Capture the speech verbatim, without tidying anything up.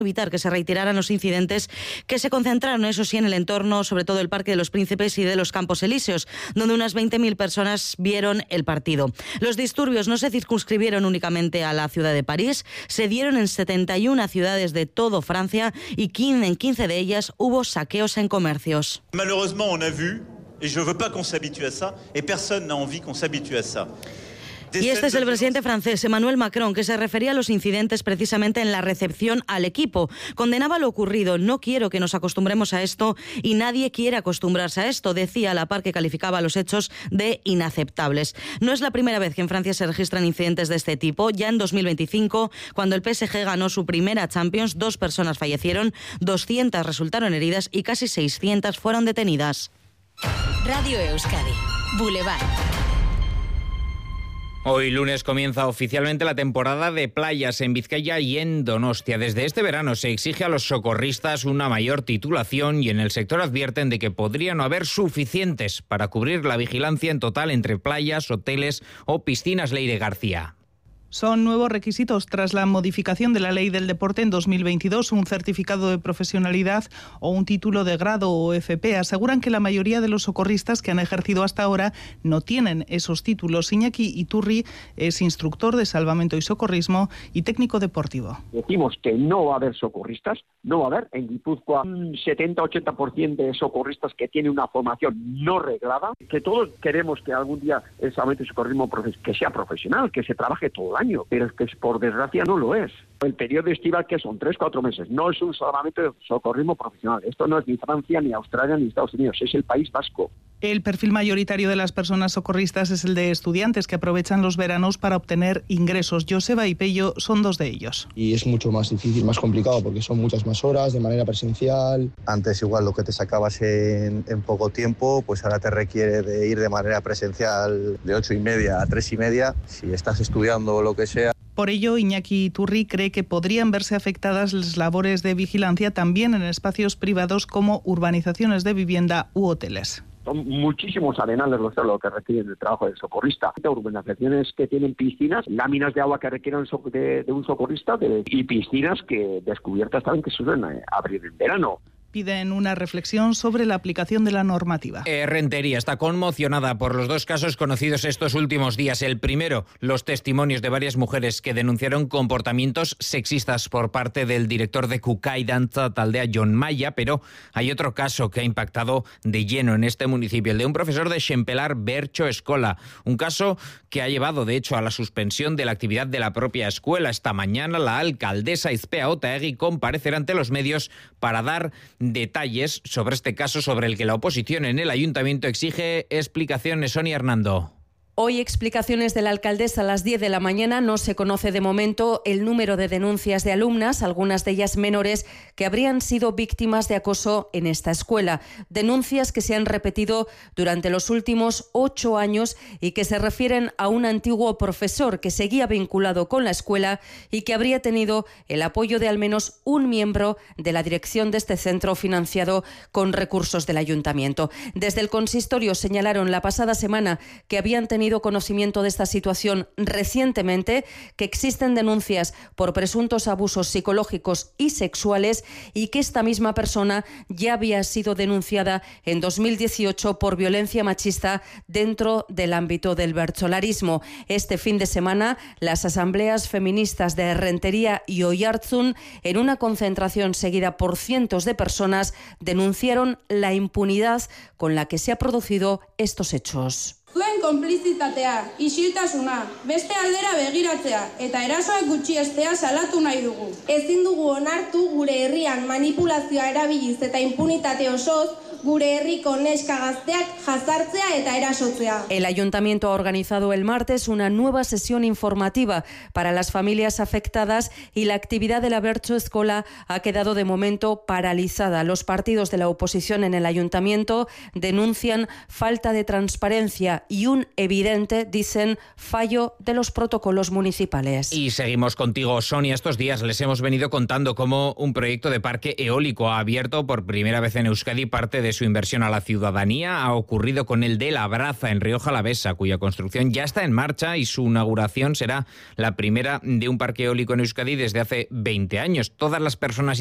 evitar que se reiteraran los incidentes que se concentraron, eso sí, en el entorno, sobre todo el Parque de los Príncipes y de los Campos Elíseos, donde unas veinte mil personas vieron el partido. Los disturbios no se circunscribieron únicamente a la ciudad de París, se dieron en setenta y una ciudades de todo Francia y en quince de ellas hubo saqueos en comercios. Malheureusement, on a vu, et je veux pas qu'on s'habitue à ça, et personne n'a envie qu'on s'habitue à ça. Y este es el presidente francés, Emmanuel Macron, que se refería a los incidentes precisamente en la recepción al equipo. Condenaba lo ocurrido. No quiero que nos acostumbremos a esto y nadie quiere acostumbrarse a esto, decía, a la par que calificaba los hechos de inaceptables. No es la primera vez que en Francia se registran incidentes de este tipo. Ya en dos mil veinticinco, cuando el P S G ganó su primera Champions, dos personas fallecieron, doscientas resultaron heridas y casi seiscientas fueron detenidas. Radio Euskadi, Boulevard. Hoy lunes comienza oficialmente la temporada de playas en Vizcaya y en Donostia. Desde este verano se exige a los socorristas una mayor titulación y en el sector advierten de que podría no haber suficientes para cubrir la vigilancia en total entre playas, hoteles o piscinas. Leire García. Son nuevos requisitos tras la modificación de la Ley del Deporte en dos mil veintidós, un certificado de profesionalidad o un título de grado o F P. Aseguran que la mayoría de los socorristas que han ejercido hasta ahora no tienen esos títulos. Iñaki Iturri es instructor de salvamento y socorrismo y técnico deportivo. Decimos que no va a haber socorristas, no va a haber en Guipúzcoa un setenta a ochenta por ciento de socorristas que tienen una formación no reglada, que todos queremos que algún día el salvamento y socorrismo que sea profesional, que se trabaje todo el año, pero es que por desgracia no lo es. El periodo estival, que son tres, cuatro meses, no es un salvamento de socorrismo profesional. Esto no es ni Francia, ni Australia, ni Estados Unidos, es el País Vasco. El perfil mayoritario de las personas socorristas es el de estudiantes que aprovechan los veranos para obtener ingresos. Joseba y Pello son dos de ellos. Y es mucho más difícil, más complicado, porque son muchas más horas de manera presencial. Antes igual lo que te sacabas en, en poco tiempo, pues ahora te requiere de ir de manera presencial de ocho y media a tres y media, si estás estudiando o lo que sea. Por ello, Iñaki Iturri cree que podrían verse afectadas las labores de vigilancia también en espacios privados como urbanizaciones de vivienda u hoteles. Son muchísimos arenales los lo que requieren el trabajo del socorrista. Urbanizaciones que tienen piscinas, láminas de agua que requieren de, de un socorrista de, y piscinas que descubiertas también que suelen abrir en verano. Piden una reflexión sobre la aplicación de la normativa. Eh, Rentería está conmocionada por los dos casos conocidos estos últimos días. El primero, los testimonios de varias mujeres que denunciaron comportamientos sexistas por parte del director de Kukai Dantza Taldea, Jon Maya, pero hay otro caso que ha impactado de lleno en este municipio, el de un profesor de Xempelar, Bercho Escola. Un caso que ha llevado, de hecho, a la suspensión de la actividad de la propia escuela. Esta mañana la alcaldesa Izpea Otaegui comparecerá ante los medios para dar detalles sobre este caso, sobre el que la oposición en el ayuntamiento exige explicaciones. Sonia Hernando. Hoy explicaciones de la alcaldesa a las diez de la mañana. No se conoce de momento el número de denuncias de alumnas, algunas de ellas menores, que habrían sido víctimas de acoso en esta escuela. Denuncias que se han repetido durante los últimos ocho años y que se refieren a un antiguo profesor que seguía vinculado con la escuela y que habría tenido el apoyo de al menos un miembro de la dirección de este centro financiado con recursos del ayuntamiento. Desde el consistorio señalaron la pasada semana que habían tenido tenido conocimiento de esta situación recientemente, que existen denuncias por presuntos abusos psicológicos y sexuales y que esta misma persona ya había sido denunciada en dos mil dieciocho por violencia machista dentro del ámbito del bertsolarismo. Este fin de semana, las asambleas feministas de Rentería y Oiartzun, en una concentración seguida por cientos de personas, denunciaron la impunidad con la que se han producido estos hechos. Zuen konplizitatea, isiltasuna, beste aldera begiratzea eta erasoak gutxiestea salatu nahi dugu. Ezin dugu onartu gure herrian manipulazioa erabiliz eta impunitate osoz gure herriko neska gazteak jazartzea eta erasotzea. El ayuntamiento ha organizado el martes una nueva sesión informativa para las familias afectadas y la actividad de la Bertso Escola ha quedado de momento paralizada. Los partidos de la oposición en el ayuntamiento denuncian falta de transparencia y un evidente, dicen, fallo de los protocolos municipales. Y seguimos contigo, Sonia. Estos días les hemos venido contando cómo un proyecto de parque eólico ha abierto por primera vez en Euskadi parte de de su inversión a la ciudadanía ha ocurrido con el de Labraza, en Rioja Alavesa, cuya construcción ya está en marcha y su inauguración será la primera de un parque eólico en Euskadi desde hace veinte años. Todas las personas